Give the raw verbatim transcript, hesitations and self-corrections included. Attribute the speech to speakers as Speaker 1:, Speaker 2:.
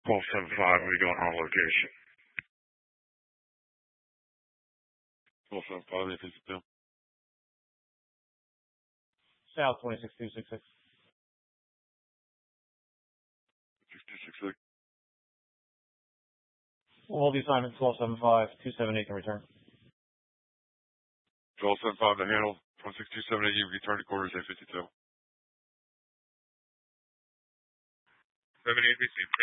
Speaker 1: twelve seven five, what are you doing on location? twelve seven five, eight fifty-two.
Speaker 2: South twenty-six two sixty-six.
Speaker 1: six two six six.
Speaker 2: We'll hold the assignment twelve seven five, two seven eight can return.
Speaker 1: twelve seven five to handle. one six two seven eight, you return to quarters eight fifty-two. seven eight B C.